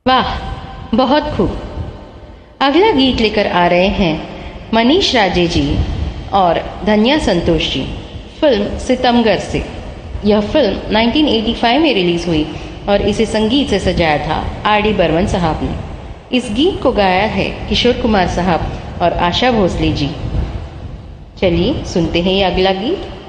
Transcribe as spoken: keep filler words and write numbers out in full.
वाह, बहुत खूब। अगला गीत लेकर आ रहे हैं मनीष राजे जी और धन्या संतोष जी, फिल्म सितमगर से। यह फिल्म उन्नीस सौ पचासी में रिलीज हुई और इसे संगीत से सजाया था आर डी बर्मन साहब ने। इस गीत को गाया है किशोर कुमार साहब और आशा भोसले जी। चलिए सुनते हैं ये अगला गीत।